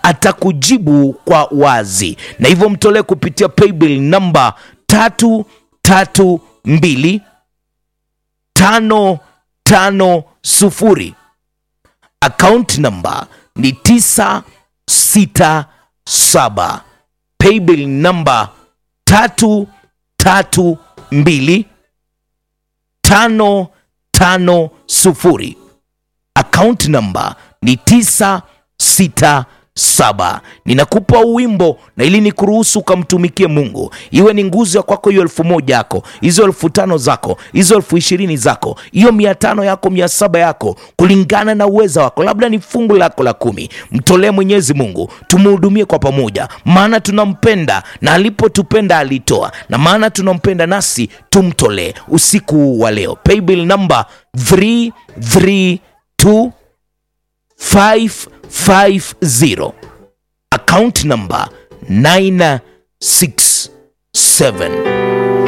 atakujibu kwa wazi, na hivyo mtolee kupitia paybill namba 332 account number ni 967. Paybill number 332 550. Account number ni 967. Ninakupa wimbo na ili nikuruhusu ukamtumikie Mungu. Iwe ni nguzo kwako, hiyo 1000 yako, hizo 5000 zako, hizo 20,000 zako, hiyo 500 yako, 700 yako, kulingana na uweza wako. Labda ni fungu lako la 10. Mtolee Mwenyezi Mungu, tumhudumie kwa pamoja, maana tunampenda na alipotupenda alitoa, na maana tunampenda nasi tumtolee usiku wa leo. Paybill number 332550. Account number 967.